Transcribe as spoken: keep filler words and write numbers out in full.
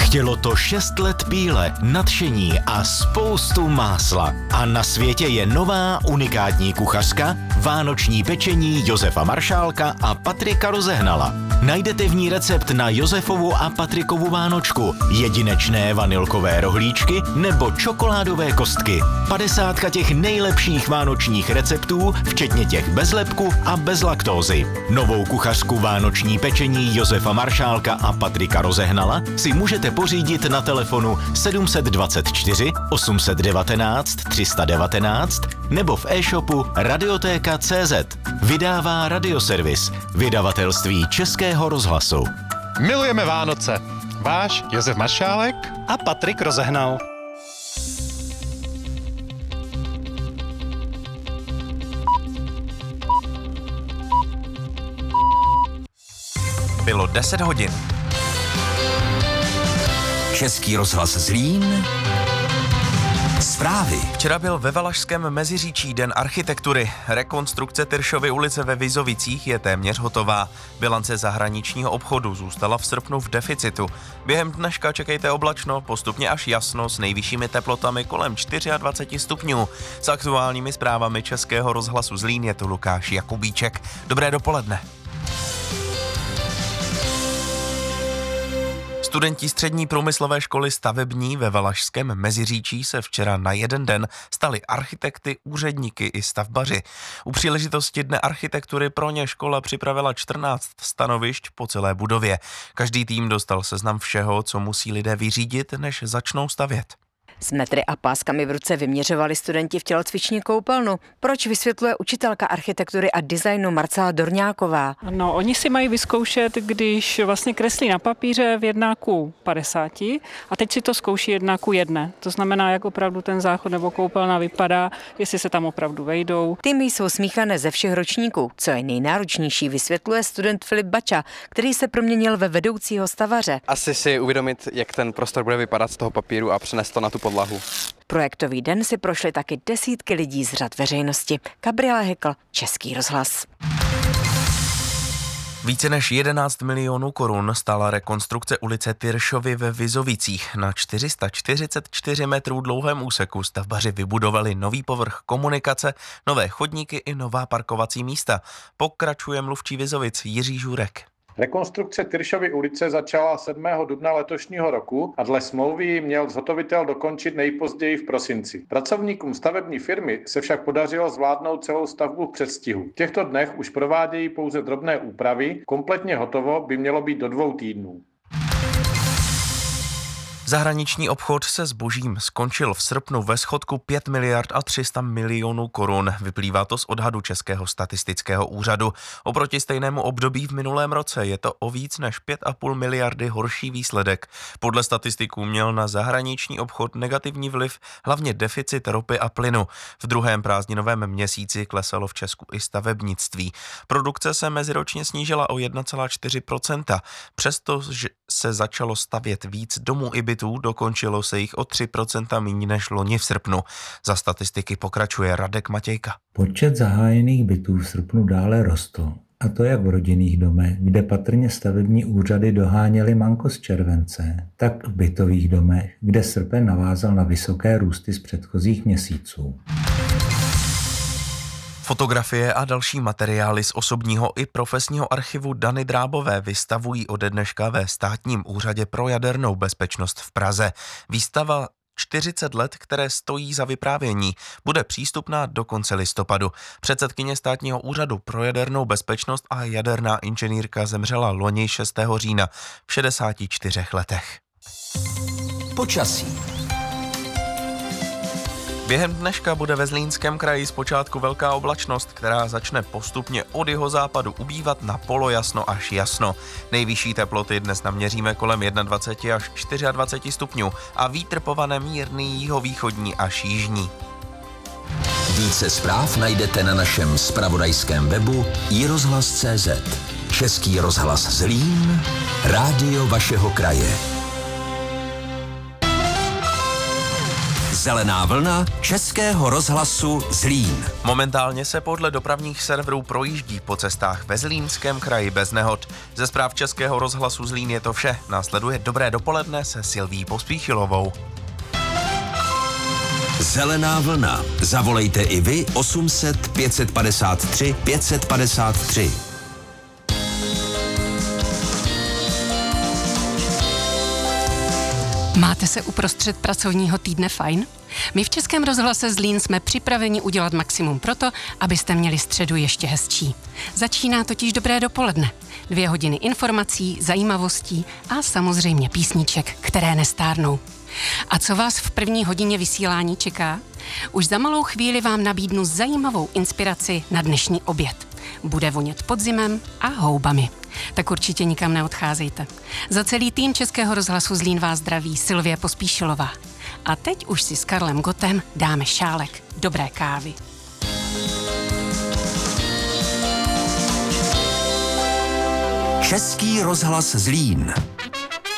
Chtělo to šest let píle, nadšení a spoustu másla. A na světě je nová unikátní kuchařka, vánoční pečení Josefa Maršálka a Patrika Rozehnala. Najdete v ní recept na Josefovu a Patrikovu vánočku, jedinečné vanilkové rohlíčky nebo čokoládové kostky. Padesátka těch nejlepších vánočních receptů, včetně těch bez lepku a bez laktózy. Novou kuchařku vánoční pečení Josefa Maršálka a Patrika Rozehnala si můžete pořídit na telefonu sedm dvacet čtyři osm set devatenáct tři sta devatenáct nebo v e-shopu radiotéka tečka cé zet. Vydává Radioservis, vydavatelství Českého rozhlasu. Milujeme Vánoce. Váš Josef Maršálek a Patrik Rozehnal. Bylo deset hodin. Český rozhlas Zlín. Zprávy. Včera byl ve Valašském Meziříčí den architektury. Rekonstrukce Tyršovy ulice ve Vizovicích je téměř hotová. Bilance zahraničního obchodu zůstala v srpnu v deficitu. Během dneška čekejte oblačno, postupně až jasno s nejvyššími teplotami kolem dvacet čtyři stupňů. S aktuálními zprávami Českého rozhlasu Zlín je tu Lukáš Jakubíček. Dobré dopoledne. Studenti střední průmyslové školy stavební ve Valašském Meziříčí se včera na jeden den stali architekty, úředníky i stavbaři. U příležitosti Dne architektury pro ně škola připravila čtrnáct stanovišť po celé budově. Každý tým dostal seznam všeho, co musí lidé vyřídit, než začnou stavět. S metry a páskami v ruce vyměřovali studenti v tělocvičně koupelnu. Proč, vysvětluje učitelka architektury a designu Marcela Dorňáková. No, oni si mají vyzkoušet, když vlastně kreslí na papíře v jedna ku padesáti a teď si to zkouší jedna ku jedné. To znamená, jak opravdu ten záchod nebo koupelna vypadá, jestli se tam opravdu vejdou. Týmy jsou smíchané ze všech ročníků. Co je nejnáročnější, vysvětluje student Filip Bača, který se proměnil ve vedoucího stavaře. Asi si uvědomit, jak ten prostor bude vypadat z toho papíru a přenést to na tu podlahu. Projektový den si prošly taky desítky lidí z řad veřejnosti. Gabriela Hekl, Český rozhlas. Více než jedenáct milionů korun stála rekonstrukce ulice Tyršovy ve Vizovicích. Na čtyři sta čtyřicet čtyři metrů dlouhém úseku stavbaři vybudovali nový povrch komunikace, nové chodníky i nová parkovací místa. Pokračuje mluvčí Vizovic Jiří Žurek. Rekonstrukce Tyršovy ulice začala sedmého dubna letošního roku a dle smlouvy ji měl zhotovitel dokončit nejpozději v prosinci. Pracovníkům stavební firmy se však podařilo zvládnout celou stavbu v předstihu. V těchto dnech už provádějí pouze drobné úpravy, kompletně hotovo by mělo být do dvou týdnů. Zahraniční obchod se zbožím skončil v srpnu ve schodku pět miliard a tři sta milionů korun. Vyplývá to z odhadu Českého statistického úřadu. Oproti stejnému období v minulém roce je to o víc než pět a půl miliardy horší výsledek. Podle statistiků měl na zahraniční obchod negativní vliv hlavně deficit ropy a plynu. V druhém prázdninovém měsíci klesalo v Česku i stavebnictví. Produkce se meziročně snížila o jedna celá čtyři procenta. Přesto se začalo stavět víc domů i bytů, dokončilo se jich o tři procenta míň než loni v srpnu. Za statistiky pokračuje Radek Matějka. Počet zahájených bytů v srpnu dále rostl. A to jak v rodinných domech, kde patrně stavební úřady doháněly manko z července, tak v bytových domech, kde srpen navázal na vysoké růsty z předchozích měsíců. Fotografie a další materiály z osobního i profesního archivu Dany Drábové vystavují ode dneška ve Státním úřadě pro jadernou bezpečnost v Praze. Výstava čtyřicet let, které stojí za vyprávění, bude přístupná do konce listopadu. Předsedkyně Státního úřadu pro jadernou bezpečnost a jaderná inženýrka zemřela loni šestého října v šedesáti čtyřech letech. Počasí. Během dneška bude ve Zlínském kraji zpočátku velká oblačnost, která začne postupně od jihozápadu ubývat na polojasno až jasno. Nejvyšší teploty dnes naměříme kolem dvacet jedna až dvacet čtyři stupňů a vítr povane mírný jihovýchodní až jižní. Více zpráv najdete na našem zpravodajském webu i rozhlas tečka cé zet. Český rozhlas Zlín, rádio vašeho kraje. Zelená vlna Českého rozhlasu Zlín. Momentálně se podle dopravních serverů projíždí po cestách ve Zlínském kraji bez nehod. Ze zpráv Českého rozhlasu Zlín je to vše. Následuje Dobré dopoledne se Silví Pospíšilovou. Zelená vlna. Zavolejte i vy osm set pět padesát tři pět padesát tři. Máte se uprostřed pracovního týdne fajn? My v Českém rozhlase Zlín jsme připraveni udělat maximum proto, abyste měli středu ještě hezčí. Začíná totiž Dobré dopoledne. Dvě hodiny informací, zajímavostí a samozřejmě písniček, které nestárnou. A co vás v první hodině vysílání čeká? Už za malou chvíli vám nabídnu zajímavou inspiraci na dnešní oběd. Bude vonět podzimem a houbami. Tak určitě nikam neodcházejte. Za celý tým Českého rozhlasu Zlín vás zdraví Silvie Pospíšilová. A teď už si s Karlem Gottem dáme šálek dobré kávy. Český rozhlas Zlín.